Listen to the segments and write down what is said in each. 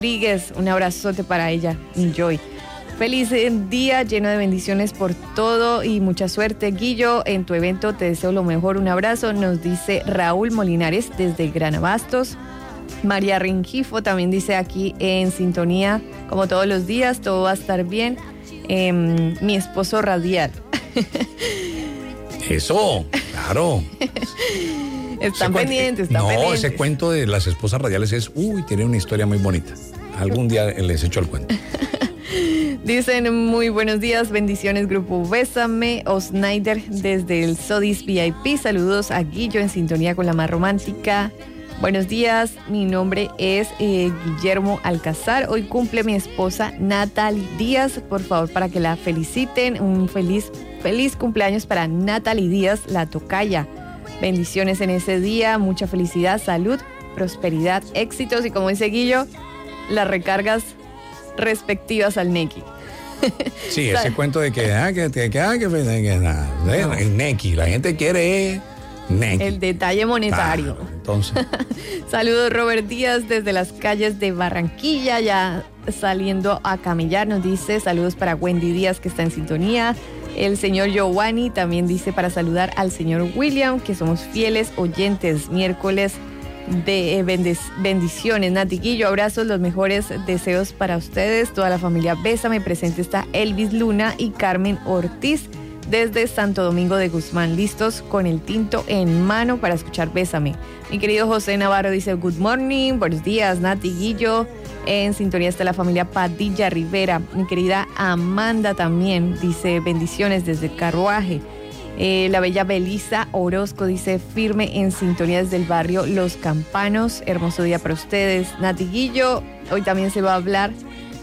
Rodríguez, un abrazote para ella, Joy. Feliz día, lleno de bendiciones por todo y mucha suerte, Guillo, en tu evento te deseo lo mejor, un abrazo, nos dice Raúl Molinares desde Gran Abastos. María Rengifo también dice aquí en sintonía, como todos los días, todo va a estar bien, mi esposo radial. Eso, claro. Están pendientes, No, ese cuento de las esposas radiales es, tiene una historia muy bonita. Algún día les echo el cuento. Dicen muy buenos días, bendiciones grupo Bésame, Osnaider desde el Sodis VIP, saludos a Guillo en sintonía con la más romántica. Buenos días, mi nombre es Guillermo Alcázar, hoy cumple mi esposa Natalie Díaz, por favor para que la feliciten, un feliz cumpleaños para Natalie Díaz, la tocaya. Bendiciones en ese día, mucha felicidad, salud, prosperidad, éxitos y como dice Guillo, las recargas respectivas al Neki. Sí, ese cuento de que el Neki, la gente quiere Neki. El detalle monetario. Claro, entonces. Saludos Robert Díaz desde las calles de Barranquilla, ya saliendo a camellar, nos dice saludos para Wendy Díaz que está en sintonía. El señor Giovanni también dice para saludar al señor William, que somos fieles oyentes, miércoles de bendiciones. Nati Guillo, abrazos, los mejores deseos para ustedes, toda la familia Bésame, presente está Elvis Luna y Carmen Ortiz desde Santo Domingo de Guzmán, listos con el tinto en mano para escuchar Bésame. Mi querido José Navarro dice good morning, buenos días Nati Guillo. En sintonía está la familia Padilla Rivera. Mi querida Amanda también dice bendiciones desde Carruaje. La bella Belisa Orozco dice firme en sintonía desde el barrio Los Campanos. Hermoso día para ustedes. Nati Guillo, hoy también se va a hablar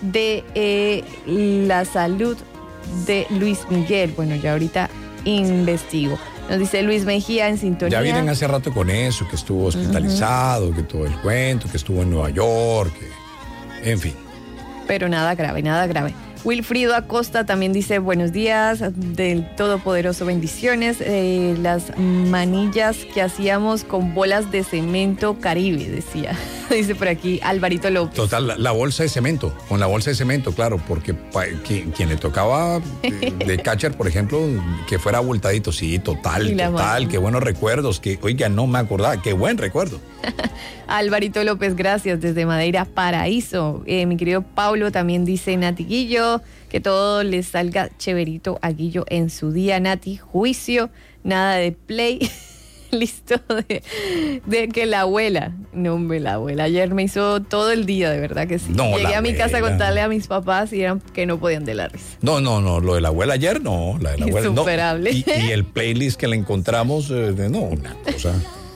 de la salud de Luis Miguel. Bueno, ya ahorita investigo. Nos dice Luis Mejía en sintonía. Ya vienen hace rato con eso, que estuvo hospitalizado, que todo el cuento, que estuvo en Nueva York, en fin. Pero nada grave, nada grave. Wilfrido Acosta también dice buenos días, del Todopoderoso bendiciones, las manillas que hacíamos con bolas de cemento Caribe, decía. Dice por aquí Alvarito López. Total, la bolsa de cemento, con la bolsa de cemento, claro, porque quien le tocaba de catcher, por ejemplo, que fuera abultadito, sí, total, qué buenos recuerdos, que oiga, no me acordaba, qué buen recuerdo. Alvarito López, gracias, desde Madeira, Paraíso. Mi querido Pablo también dice Nati Guillo, que todo le salga chéverito a Guillo en su día, Nati, juicio, nada de play. Listo de que la abuela, no hombre, la abuela ayer me hizo todo el día, de verdad que sí. No, llegué a mi casa a contarle a mis papás y eran que no podían de la risa. No, lo de la abuela ayer no, la de la abuela no. Insuperable. Y el playlist que le encontramos, no, una cosa.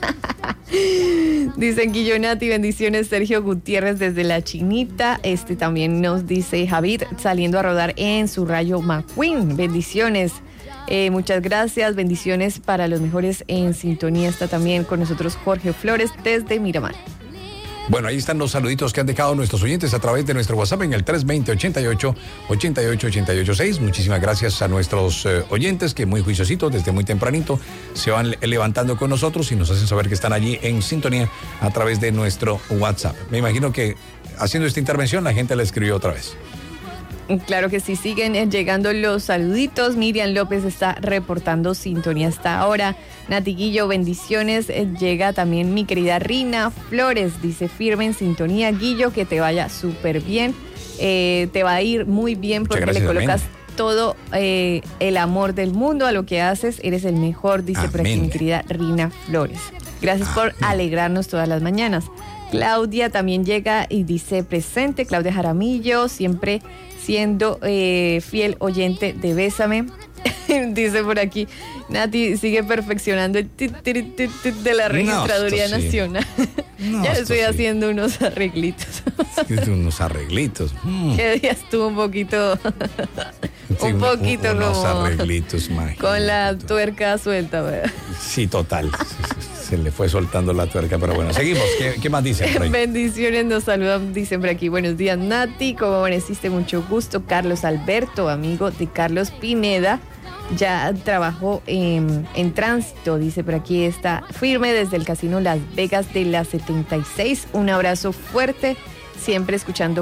Dicen Guillo, Nati, bendiciones. Sergio Gutiérrez desde La Chinita. También nos dice Javid, saliendo a rodar en su Rayo McQueen. Bendiciones. Muchas gracias, bendiciones para los mejores en sintonía. Está también con nosotros Jorge Flores desde Miramar. Bueno, ahí están los saluditos que han dejado nuestros oyentes a través de nuestro WhatsApp en el 320-88-88-886. Muchísimas gracias a nuestros oyentes que muy juiciositos desde muy tempranito se van levantando con nosotros y nos hacen saber que están allí en sintonía a través de nuestro WhatsApp. Me imagino que haciendo esta intervención la gente la escribió otra vez. Claro que sí, siguen llegando los saluditos. Miriam López está reportando sintonía hasta ahora. Nati Guillo, bendiciones. Llega también mi querida Rina Flores, dice firme en sintonía. Guillo, que te vaya súper bien. Te va a ir muy bien porque le colocas todo el amor del mundo a lo que haces. Eres el mejor, dice por aquí mi querida Rina Flores. Gracias por alegrarnos todas las mañanas. Claudia también llega y dice presente. Claudia Jaramillo, siempre siendo fiel oyente de Bésame. Dice por aquí, Nati sigue perfeccionando el de la Registraduría Nacional. Ya estoy haciendo unos arreglitos. Unos arreglitos. Que día estuvo un poquito unos como arreglitos mágicos. Con la tuerca suelta, ¿verdad? Sí, total. Se le fue soltando la tuerca, pero bueno, seguimos. ¿Qué más dicen por ahí? Bendiciones, nos saludan, dicen por aquí. Buenos días, Nati, ¿cómo amaneciste? Mucho gusto. Carlos Alberto, amigo de Carlos Pineda, ya trabajó en tránsito, dice por aquí, está firme desde el Casino Las Vegas de la 76. Un abrazo fuerte, siempre escuchando